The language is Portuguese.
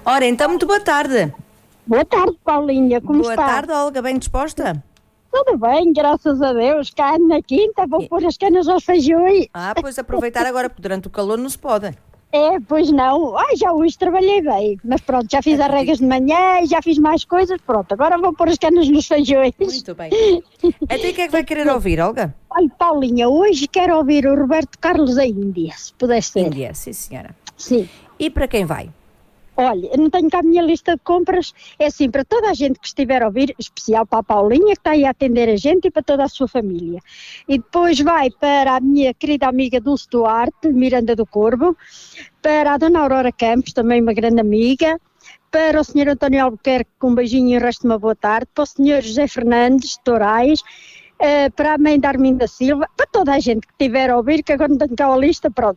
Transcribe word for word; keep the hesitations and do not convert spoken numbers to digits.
Ora, então, muito boa tarde. Boa tarde, Paulinha, como boa está? Boa tarde, Olga, bem disposta? Tudo bem, graças a Deus. Cá na quinta vou e... pôr as canas aos feijões. Ah, pois aproveitar agora, porque durante o calor não se pode. É, pois não. Ai, já hoje trabalhei bem. Mas pronto, já fiz é as regas de manhã, já fiz mais coisas. Pronto, agora vou pôr as canas nos feijões. Muito bem. Até o que é que vai querer ouvir, Olga? Olha, Paulinha, hoje quero ouvir o Roberto Carlos da Índia, se puder ser. Índia, sim senhora. Sim. E para quem vai? Olha, eu não tenho cá a minha lista de compras, é assim, para toda a gente que estiver a ouvir, especial para a Paulinha, que está aí a atender a gente, e para toda a sua família. E depois vai para a minha querida amiga Dulce Duarte, Miranda do Corvo, para a dona Aurora Campos, também uma grande amiga, para o senhor António Albuquerque, com um beijinho e o resto de uma boa tarde, para o senhor José Fernandes, de Torais, uh, para a mãe da Arminda Silva, para toda a gente que estiver a ouvir, que agora não tenho cá a lista, pronto.